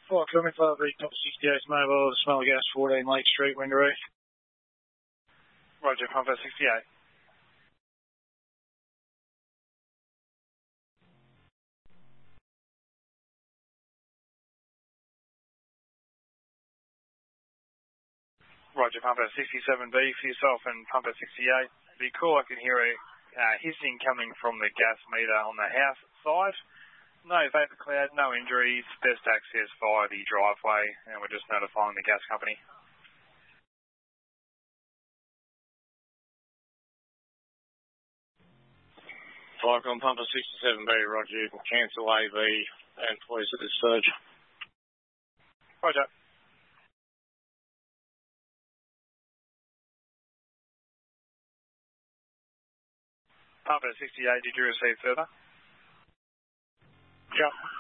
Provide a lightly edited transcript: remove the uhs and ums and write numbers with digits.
4 coming for the top 68 mobile, smell gas 14 Lake Street, Windaroo. Roger, Pumper 68. Roger, Pumper 67B for yourself and Pumper 68. The call, I can hear a hissing coming from the gas meter on the house side. No vapor cloud, no injuries, best access via the driveway, and we're just notifying the gas company. Cyclone Pumper 67B, Roger, you can cancel AV and police at this stage. Roger. Pumper 68, did you receive further? Yeah.